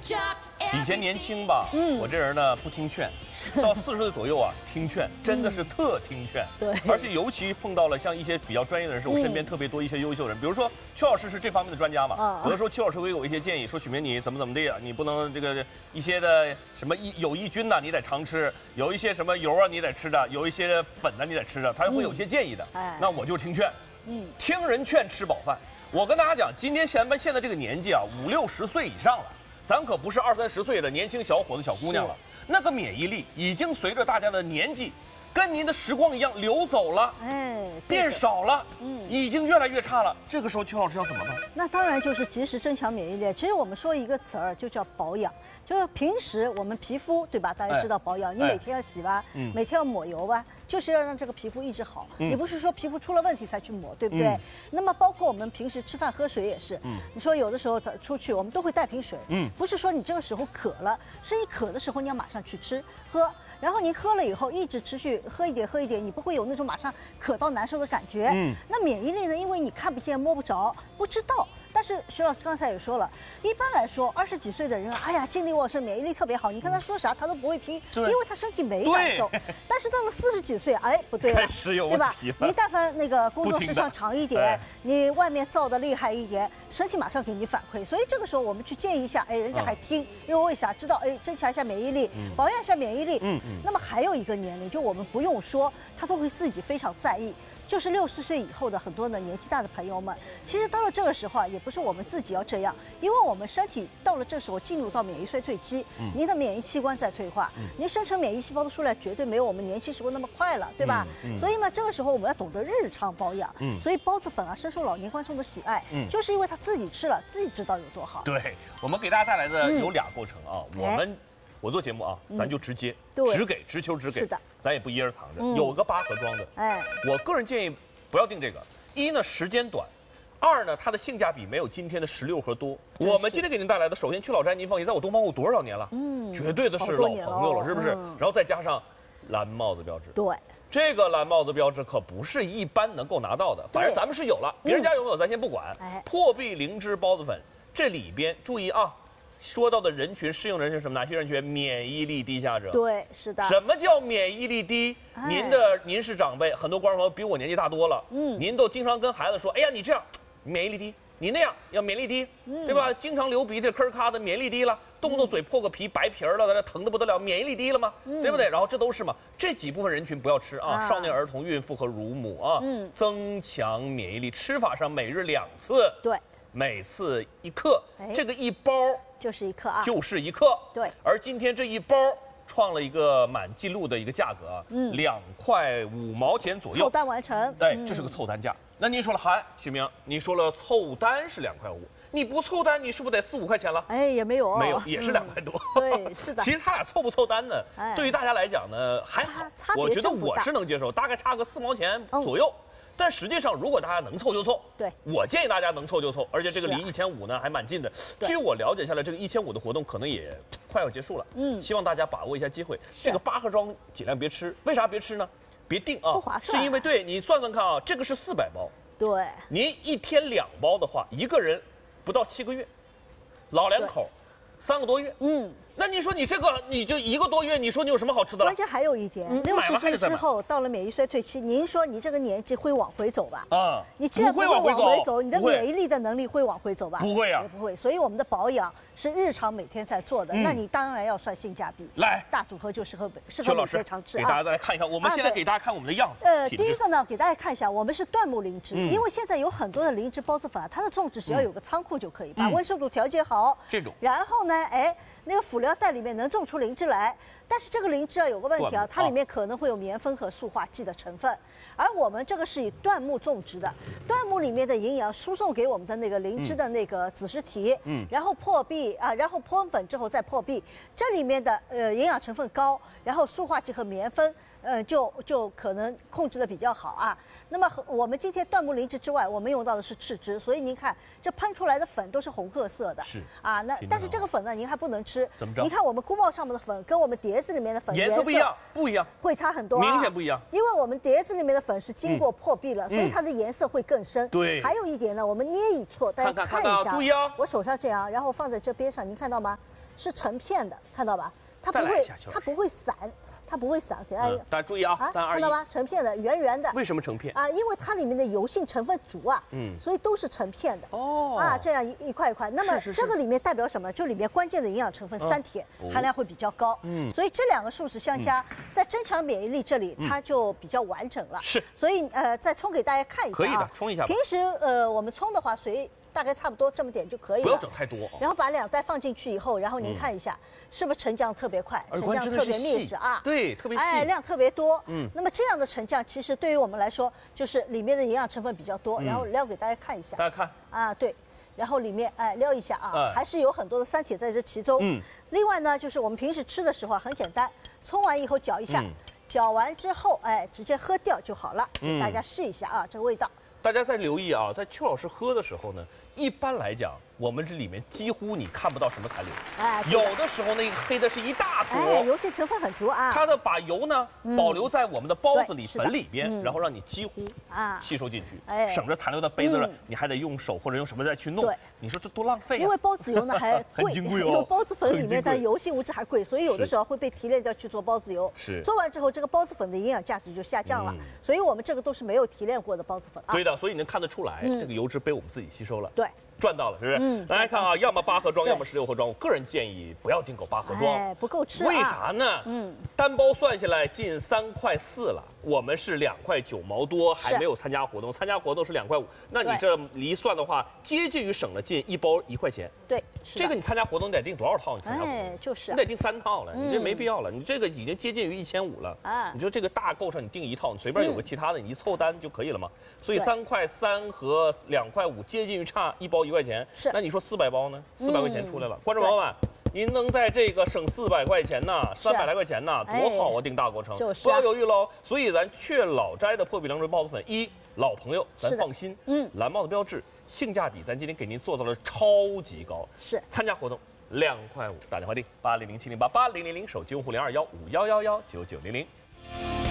以前年轻吧，我这人呢不听劝，到40岁左右啊，听劝真的是特听劝。 对， 而且尤其碰到了像一些比较专业的人士，我身边特别多一些优秀的人，比如说邱老师是这方面的专家嘛，有的时候邱老师会给我一些建议，说许明你怎么地啊，你不能这个一些的什么有益菌呐，你得常吃，有一些什么油啊你得吃的，有一些粉呢你得吃的，他会有一些建议的。那我就听劝，听人劝吃饱饭。我跟大家讲，今天咱们现在这个年纪啊，50、60岁以上了。咱可不是20、30岁的年轻小伙子、小姑娘了，那个免疫力已经随着大家的年纪，跟您的时光一样流走了，变少了，已经越来越差了。这个时候，邱老师要怎么办？ 那当然就是及时增强免疫力。其实我们说一个词儿，就叫保养。就是平时我们皮肤对吧？大家知道保养，你每天要洗吧，每天要抹油吧，就是要让这个皮肤一直好。你不是说皮肤出了问题才去抹，对不对？那么包括我们平时吃饭喝水也是，你说有的时候出去我们都会带瓶水，不是说你这个时候渴了，是你渴的时候你要马上去吃喝。然后您喝了以后，一直持续喝一点，你不会有那种马上渴到难受的感觉。那免疫力呢？因为你看不见摸不着，不知道。但是徐老师刚才也说了，一般来说20几岁的人，哎呀，精力旺盛，免疫力特别好，你跟他说啥他都不会听，因为他身体没感受。但是到了40几岁，哎，不对了，对吧？你但凡那个工作时长长一点，你外面燥的厉害一点，身体马上给你反馈。所以这个时候我们去建议一下，哎，人家还听，因为为啥？知道哎，增强一下免疫力，保养一下免疫力。那么还有一个年龄，就我们不用说，他都会自己非常在意。就是60岁以后的很多的年纪大的朋友们，其实到了这个时候啊，也不是我们自己要这样，因为我们身体到了这时候进入到免疫衰退期，您的免疫器官在退化，您生成免疫细胞的数量绝对没有我们年轻时候那么快了，对吧？所以呢，这个时候我们要懂得日常保养。所以孢子粉啊，深受老年观众的喜爱，就是因为他自己吃了，自己知道有多好。 对，我们给大家带来的有俩过程啊，我做节目啊，咱就直接，直球直给， 是的， 咱也不掖着藏着，有个8盒装的，我个人建议不要定这个，一呢时间短，二呢它的性价比没有今天的16盒多。我们今天给您带来的，首先去老斋您放心，在我东方路多少年了，绝对的是老朋友了，是不是？然后再加上蓝帽子标志， 对， 这个蓝帽子标志可不是一般能够拿到的，反正咱们是有了，别人家有没有咱先不管。破壁灵芝孢子粉，这里边注意啊。说到的人群，适应人群什么？哪些人群？免疫力低下者。 对，是的。 什么叫免疫力低？您是长辈，很多观众朋友比我年纪大多了，您都经常跟孩子说，哎呀，你这样免疫力低，你那样要免疫力低，对吧？经常流鼻涕，吭咔的，免疫力低了，动不动嘴破个皮，白皮了，在这疼得不得了，免疫力低了吗？对不对？然后这都是嘛，这几部分人群不要吃啊，少年儿童、孕妇和乳母啊，增强免疫力，吃法上每日2次， 对。 每次1克，这个1包就是1克啊， 就是1克。 对， 而今天这1包创了一个满记录的一个价格啊，2块5毛钱左右， 凑单完成。 对，这是个凑单价。那您说了，嗨，许明，你说了凑单是2块5，你不凑单，你是不是得4、5块钱了？ 哎，也没有， 没有，也是2块多。 对，是的。 其实他俩凑不凑单呢，对于大家来讲呢还好，我觉得我是能接受，大概差个4毛钱左右。但实际上，如果大家能凑就凑， 对， 我建议大家能凑就凑，而且这个离1500呢还蛮近的。据我了解下来，这个1500的活动可能也快要结束了。希望大家把握一下机会。这个8盒装尽量别吃，为啥别吃呢？别定啊， 不划算。 是因为对你算算看啊，这个是400包， 对， 您1天2包的话，一个人不到7个月，老两口3个多月，那你说你这个你就1个多月，你说你有什么好吃的了？ 关键还有一点，60岁之后到了免疫衰退期，您说你这个年纪会往回走吧？你既然不会往回走，你的免疫力的能力会往回走吧？ 不会啊， 也不会。所以我们的保养是日常每天在做的，那你当然要算性价比。 来， 大组合就适合每天常吃啊。 给大家再来看一看，我们先来给大家看我们的样子。 第一个呢，给大家看一下，我们是椴木灵芝，因为现在有很多的灵芝孢子粉啊，它的种植只要有个仓库就可以，把温湿度调节好， 这种， 然后呢，哎。那个辅料袋里面能种出灵芝来，但是这个灵芝啊有个问题啊，它里面可能会有棉酚和塑化剂的成分，而我们这个是以椴木种植的，椴木里面的营养输送给我们的那个灵芝的那个子实体，然后破壁啊，然后脱粉之后再破壁，这里面的营养成分高，然后塑化剂和棉酚。就可能控制的比较好啊。那么我们今天椴木灵芝之外，我们用到的是赤芝，所以您看这喷出来的粉都是红褐色的。 是啊，但是这个粉呢，您还不能吃。 怎么着？ 你看我们菇帽上面的粉跟我们碟子里面的粉颜色不一样，不一样， 会差很多， 明显不一样。 因为我们碟子里面的粉是经过破壁了，所以它的颜色会更深。 对。 还有一点呢，我们捏一撮，大家看一下。 注意啊！ 我手上这样，然后放在这边上，您看到吗？ 是成片的，看到吧？它不会散。它不会散，给大家注意啊，3、2、1， 看到吗？成片的，圆圆的。 为什么成片啊？因为它里面的油性成分足啊，所以都是成片的。哦，啊，这样一块一块。那么这个里面代表什么？就里面关键的营养成分3铁含量会比较高。所以这2个数值相加，在增强免疫力这里它就比较完整了。 是。 所以再冲给大家看一下啊。 可以的，冲一下。 平时我们冲的话，水大概差不多这么点就可以了。 不要整太多。 然后把2袋放进去以后，然后您看一下。是不是沉降特别快，沉降特别密实啊？ 对，特别细， 量特别多。那么这样的沉降，其实对于我们来说，就是里面的营养成分比较多。然后撩给大家看一下， 大家看啊，对，然后里面撩一下啊，还是有很多的3铁在这其中。另外呢，就是我们平时吃的时候很简单，冲完以后搅一下，搅完之后直接喝掉就好了。给大家试一下啊，这个味道。 大家再留意啊，在邱老师喝的时候呢，一般来讲，我们这里面几乎你看不到什么残留，有的时候那个黑的是一大坨， 油性成分很足啊。 它把油呢保留在我们的包子里、粉里边，然后让你几乎吸收进去，省着残留在杯子上，你还得用手或者用什么再去弄，你说这多浪费啊！ 因为包子油呢还很金贵哦， 因为包子粉里面的油性物质还贵，所以有的时候会被提炼掉去做包子油。 是做完之后，这个包子粉的营养价值就下降了，所以我们这个都是没有提炼过的包子粉啊。 对的，所以你能看得出来，这个油脂被我们自己吸收了。 对。 赚到了，是不是？大家看啊，要么8盒装，要么16盒装。我个人建议不要进口8盒装， 不够吃。 为啥呢？单包算下来近3块4了，我们是2块9毛多，还没有参加活动，参加活动是2块5，那你这一算的话，接近于省了近1包1块钱。 对， 这个你参加活动得订多少套？你参加活动就是你得订3套了，你这没必要了，你这个已经接近于1500了啊！你说这个大够上，你订1套，你随便有个其他的，你一凑单就可以了嘛。所以3块3和2块5，接近于差1包1块钱。 是， 那你说400包呢？400块钱出来了，观众朋友们，您能在这个省400块钱呢，300来块钱呢，多好啊！订大过程，不要犹豫喽。所以咱雀老斋的破壁凉州包子粉，老朋友，咱放心。蓝帽的标志，性价比，咱今天给您做到了超级高。 是， 参加活动2块5，打电话订8007088000，手机用户021511199900。